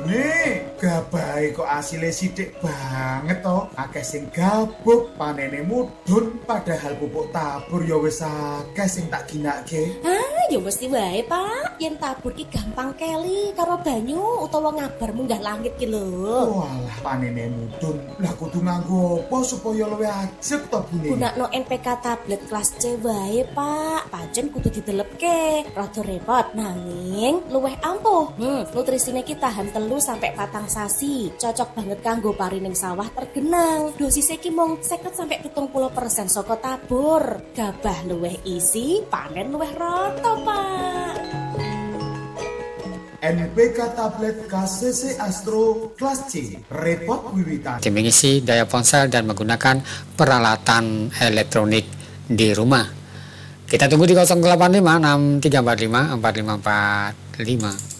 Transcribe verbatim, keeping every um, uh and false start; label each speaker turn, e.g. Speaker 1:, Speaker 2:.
Speaker 1: Nih, gabahe kok asile sithik banget to. Akeh sing gabuk, panene mudhun, padahal pupuk tabur ya wis akeh sing tak ginake.
Speaker 2: Ah, ya mesti wae, Pak. Yen tabur ki gampang keli karo banyu utawa ngabar munggah langit ki lho.
Speaker 1: Walah, panene mudhun. Lah kudu nganggo apa supaya luwih ajeg to bune?
Speaker 2: Gunakno N P K tablet kelas C wae, Pak. Pancen kudu didelepke. Rada repot nanging luwih ampuh. Hmm, nutrisine ki tahan telu sampai patang sasi. Cocok banget kanggo parining sawah tergenang. Dosisnya ki mung seket sampai pitung puluh persen saka tabur. Gabah luwih isi, panen luwih rata, Pak.
Speaker 1: N P K tablet K C C Astro kelas C, repot wiwitan.
Speaker 3: Tim mengisi daya ponsel dan menggunakan peralatan elektronik di rumah. Kita tunggu di nol delapan lima enam tiga empat lima empat lima empat lima.